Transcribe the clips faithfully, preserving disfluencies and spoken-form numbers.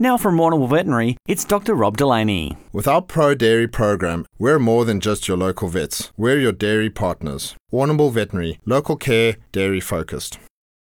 Now from Warrnambool Veterinary, it's Doctor Rob Delaney. With our Pro Dairy program, we're more than just your local vets. We're your dairy partners. Warrnambool Veterinary, local care, dairy focused.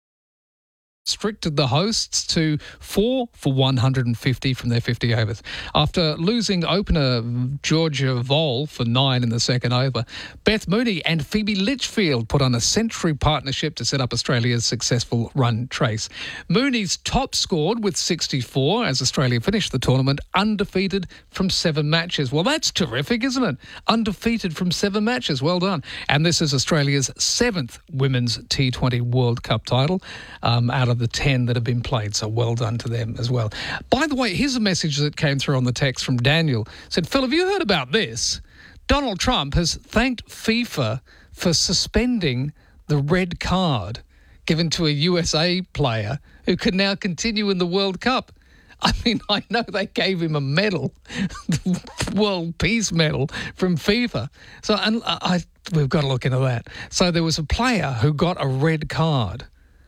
Restricted the hosts to four for one hundred fifty from their fifty overs. After losing opener Georgia Vole for nine in the second over, Beth Mooney and Phoebe Litchfield put on a century partnership to set up Australia's successful run trace. Mooney's top scored with sixty-four as Australia finished the tournament undefeated from seven matches. Well, that's terrific, isn't it? Undefeated from seven matches. Well done. And this is Australia's seventh Women's T twenty World Cup title um, out of the ten that have been played, so well done to them as well. By the way, here's a message that came through on the text from Daniel. Said, Phil, have you heard about this? Donald Trump has thanked FIFA for suspending the red card given to a U S A player who can now continue in the World Cup. I mean, I know they gave him a medal, the World Peace Medal from FIFA. So and I, I, we've got to look into that. So there was a player who got a red card.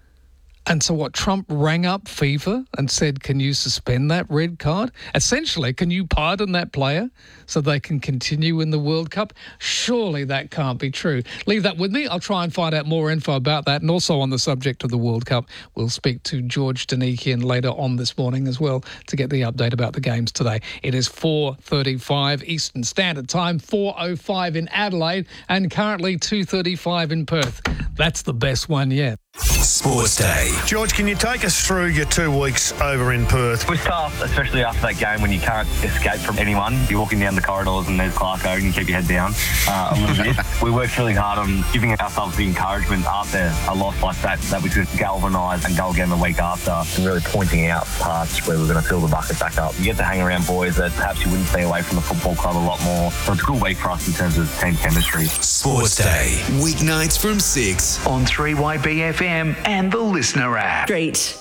And so what, Trump rang up FIFA and said, can you suspend that red card? Essentially, can you pardon that player so they can continue in the World Cup? Surely that can't be true. Leave that with me. I'll try and find out more info about that. And also on the subject of the World Cup, we'll speak to George Danikian later on this morning as well to get the update about the games today. It is four thirty-five Eastern Standard Time, four oh five in Adelaide, and currently two thirty-five in Perth. That's the best one yet. Sports Day. George, can you take us through your two weeks over in Perth? It was tough, especially after that game when you can't escape from anyone. You're walking down the corridors and there's Clarko and you keep your head down uh, a little bit. We worked really hard on giving ourselves the encouragement after a loss like that that we could galvanise and go again the week after, and really pointing out parts where we're going to fill the bucket back up. You get to hang around boys that perhaps you wouldn't stay away from the football club a lot more. So it's a good week for us in terms of team chemistry. Sports Day. Weeknights from six on three Y B F M and the Listener app. Street.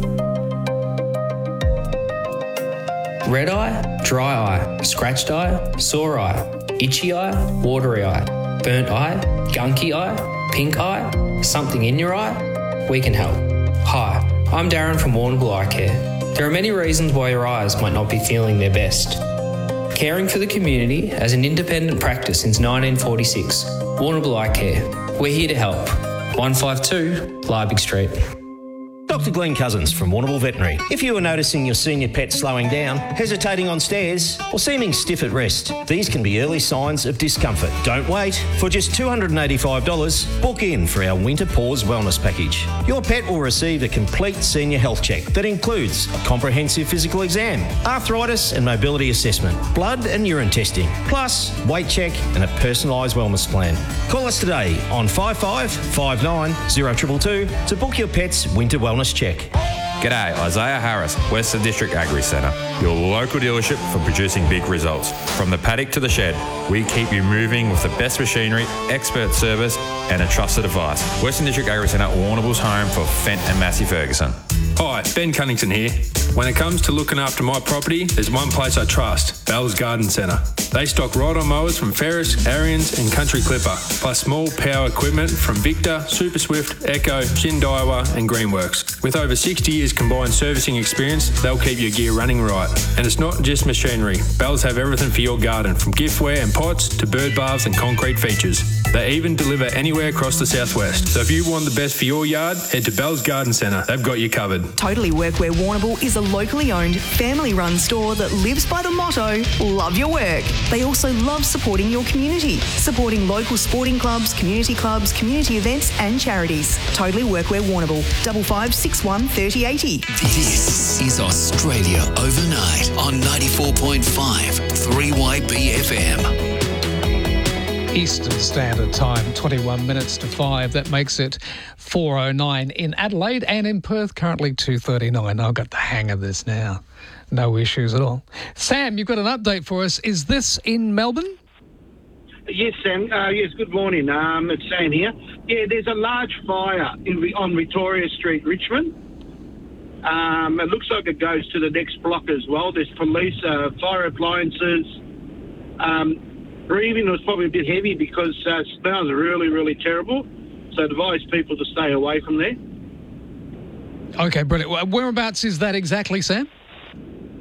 Red eye, dry eye, scratched eye, sore eye, itchy eye, watery eye, burnt eye, gunky eye, pink eye, something in your eye? We can help. Hi, I'm Darren from Warrnambool Eye Care. There are many reasons why your eyes might not be feeling their best. Caring for the community as an independent practice since nineteen forty-six. Warrnambool Eye Care. We're here to help. one five two Liebig Street. Doctor Glenn Cousins from Warrnambool Veterinary. If you are noticing your senior pet slowing down, hesitating on stairs, or seeming stiff at rest, these can be early signs of discomfort. Don't wait. For just two hundred eighty-five dollars, book in for our Winter Paws Wellness Package. Your pet will receive a complete senior health check that includes a comprehensive physical exam, arthritis and mobility assessment, blood and urine testing, plus weight check and a personalised wellness plan. Call us today on five five five nine zero two two two to book your pet's winter wellness check. G'day, Isaiah Harris, Western District Agri Centre, your local dealership for producing big results. From the paddock to the shed, we keep you moving with the best machinery, expert service and a trusted advice. Western District Agri Centre, Warrnambool's home for Fent and Massey Ferguson. Hi, Ben Cunnington here. When it comes to looking after my property, there's one place I trust, Bell's Garden Centre. They stock ride-on mowers from Ferris, Ariens and Country Clipper, plus small power equipment from Victor, Super Swift, Echo, Shindaiwa and Greenworks. With over sixty years combined servicing experience, they'll keep your gear running right. And it's not just machinery. Bells have everything for your garden, from giftware and pots to bird baths and concrete features. They even deliver anywhere across the southwest. So if you want the best for your yard, head to Bell's Garden Centre. They've got you covered. Totally Workwear Warrnambool is a locally owned, family-run store that lives by the motto, love your work. They also love supporting your community, supporting local sporting clubs, community clubs, community events and charities. Totally Workwear Warrnambool, double five six one thirty eighty. This is Australia Overnight on ninety-four point five three Y B F M. Eastern Standard Time, twenty-one minutes to five. That makes it four oh nine in Adelaide, and in Perth, currently two thirty-nine. I've got the hang of this now. No issues at all. Sam, you've got an update for us. Is this in Melbourne? Yes, Sam. Uh, yes, good morning. Um, it's Sam here. Yeah, there's a large fire in, on Victoria Street, Richmond. Um, it looks like it goes to the next block as well. There's police, uh, fire appliances. Um, breathing was probably a bit heavy because uh, it smells really, really terrible. So advise people to stay away from there. Okay, brilliant. Whereabouts is that exactly, Sam?